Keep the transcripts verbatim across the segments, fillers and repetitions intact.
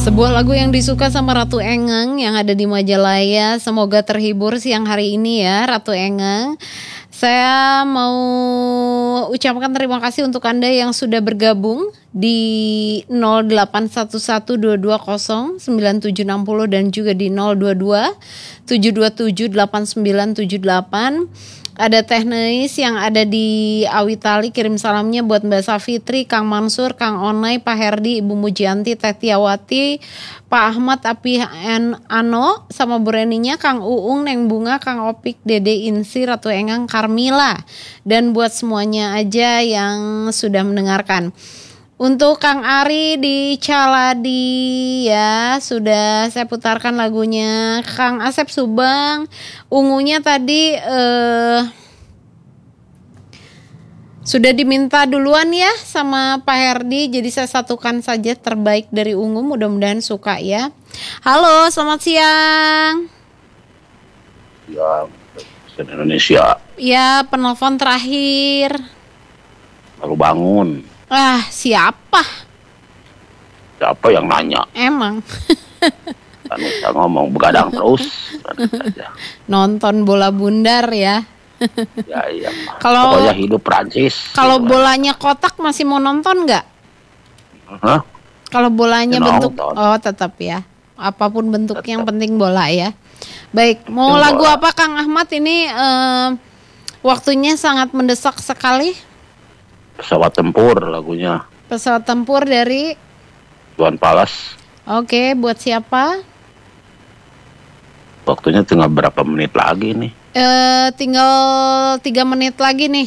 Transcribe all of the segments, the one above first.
Sebuah lagu yang disuka sama Ratu Engeng yang ada di Majalaya. Semoga terhibur siang hari ini ya Ratu Engeng. Saya mau ucapkan terima kasih untuk Anda yang sudah bergabung di nol delapan satu satu dua dua nol sembilan tujuh enam nol dan juga di nol dua dua tujuh dua tujuh delapan sembilan tujuh delapan. Ada teknis yang ada di Awitali, kirim salamnya buat Mbak Safitri, Kang Mansur, Kang Onai, Pak Herdi, Ibu Mujianti, Teh Tiawati, Pak Ahmad, Api Ano, sama Bu Reninya, Kang Uung, Neng Bunga, Kang Opik, Dede Insi, Ratu Enggang, Karmila, dan buat semuanya aja yang sudah mendengarkan. Untuk Kang Ari di Caladi ya, sudah saya putarkan lagunya. Kang Asep Subang, ungunya tadi eh, sudah diminta duluan ya sama Pak Herdi. Jadi saya satukan saja terbaik dari ungu, mudah-mudahan suka ya. Halo, selamat siang. Ya, Indonesia. Ya, penelpon terakhir. Baru bangun. Ah, siapa? Siapa yang nanya? Emang. Kan bisa ngomong begadang terus. Nonton bola bundar ya. Ya iya. Kalau pokoknya hidup Prancis. Kalau gitu bolanya kotak masih mau nonton nggak? Hah? Kalau bolanya ya, bentuk, nonton. oh tetap ya. Apapun bentuknya yang penting bola ya. Baik, mau Yang lagu bola. apa Kang Ahmad ini? Eh, waktunya sangat mendesak sekali. Pesawat tempur lagunya. Pesawat tempur dari Tuan Palas. Oke, buat siapa? Waktunya tinggal berapa menit lagi nih? Eh, tinggal tiga menit lagi nih.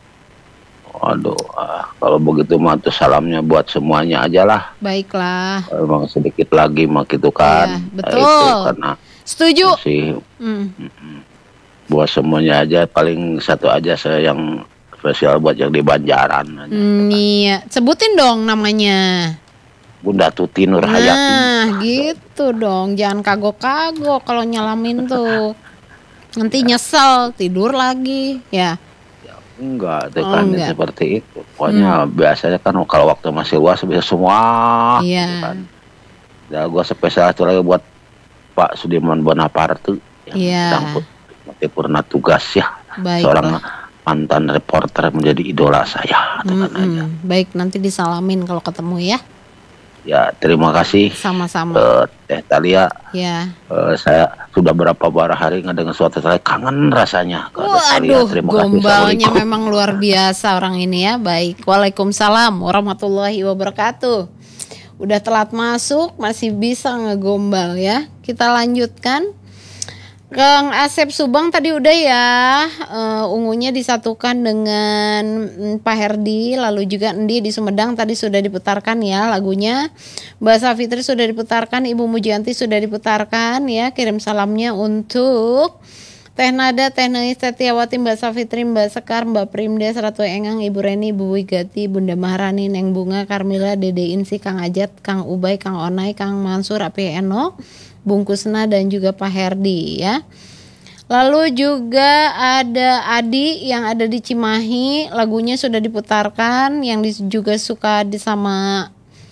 Waduh, ah, kalau begitu mah tuh salamnya buat semuanya aja lah. Baiklah. Emang sedikit lagi mah gitu kan. Ya, Nah, betul. itu karena Setuju. masih Hmm. buat semuanya aja. Paling satu aja saya yang spesial buat yang di Banjaran. Hmm, iya, sebutin dong namanya. Bunda Tuti Nur Hayati. Nah, gitu dong. Jangan kagok-kagok kalau nyalamin tuh. Nanti nyesel, tidur lagi, ya. Ya, enggak, Oh, tekannya enggak. seperti itu. Pokoknya hmm. biasanya kan kalau waktu masih luas bisa semua. Iya. Gitu kan. Ya, gua spesial itu lagi buat Pak Sudirman Bonaparte yang Iya. sedang mati purna tugas ya. Baiklah. Seorang mantan reporter menjadi idola saya. Hmm, hmm. Baik, nanti disalamin kalau ketemu ya. Ya, terima kasih. Sama-sama. Uh, Teh Talia. Ya. Uh, saya sudah berapa beberapa hari ngedengar suatu saya kangen rasanya. Waduh, gombalnya memang luar biasa orang ini ya. Baik, waalaikumsalam warahmatullahi wabarakatuh. Udah telat masuk, masih bisa ngegombal ya. Kita lanjutkan. Kang Asep Subang tadi udah ya, uh, ungunya disatukan dengan mm, Pak Herdi, lalu juga Endi di Sumedang tadi sudah diputarkan ya lagunya. Mbak Safitri sudah diputarkan, Ibu Mujianti sudah diputarkan ya. Kirim salamnya untuk Teh Nada, Teh Neis, Teh Tiawati, Mbak Safitri, Mbak Sekar, Mbak Primdes, Ratu Enggang, Ibu Reni, Ibu Wigati, Bunda Maharani, Neng Bunga, Karmila, Dede Insi, Kang Ajat, Kang Ubay, Kang Onai, Kang Mansur, Api Eno, Bungkusna dan juga Pak Herdi ya. Lalu juga ada Adi yang ada di Cimahi, lagunya sudah diputarkan, yang di, juga suka di sama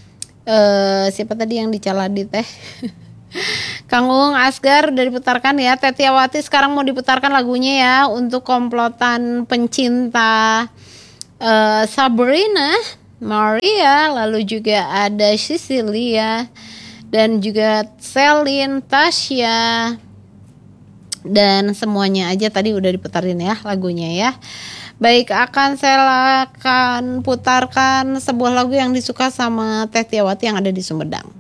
uh, siapa tadi yang di Caladi teh. Kang Uung Asgar udah diputarkan ya. Teh Tiawati sekarang mau diputarkan lagunya ya untuk komplotan pencinta uh, Sabrina, Maria, lalu juga ada Cecilia dan juga Selin, Tasya, dan semuanya aja tadi udah diputarin ya lagunya ya. Baik, akan saya akan putarkan sebuah lagu yang disuka sama Teh Tiawati yang ada di Sumedang.